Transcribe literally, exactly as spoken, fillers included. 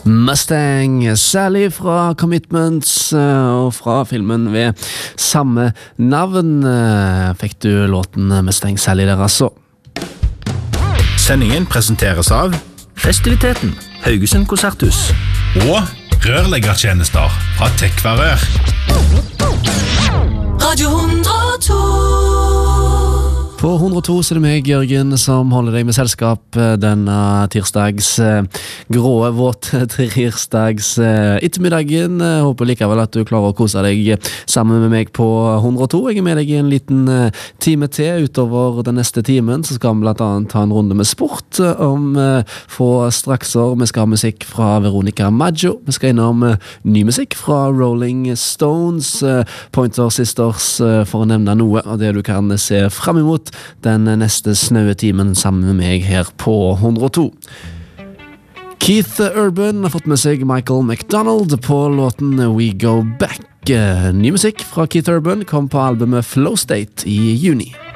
Mustang Sally fra Commitments og fra filmen ved samme navn fikk du låten Mustang Sally der altså. Sendingen presenteres av Festiviteten, Haugesund Konserthus og rørleggertjenester fra Tekvarør. Radio hundre og to. På hundre og to så er det meg, Jørgen, som holder deg med selskap denne tirsdags gråe, våte tirsdags ettermiddagen. Håper likevel at du klarer å kose deg sammen med meg på hundre og to. Jeg er med deg i en liten time til utover den neste timen, så skal vi blant annet ta en runde med sport om få strakser. Vi skal ha musikk fra Veronica Maggio. Vi skal innom ny musikk fra Rolling Stones, Pointer Sisters, for å nevne noe av det du kan se frem imot den neste snaue timen sammen med meg her på hundre og to. Keith Urban har fått med seg Michael McDonald på låten We Go Back. Ny musikk fra Keith Urban kom på albumet Flow State i juni.